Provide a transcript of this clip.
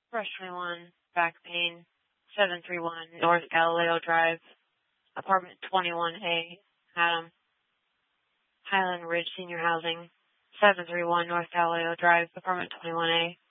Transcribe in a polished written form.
Rush 21, back pain, 731 North Galileo Drive, apartment 21A, Adam. Highland Ridge Senior Housing, 731 North Galileo Drive, apartment 21A.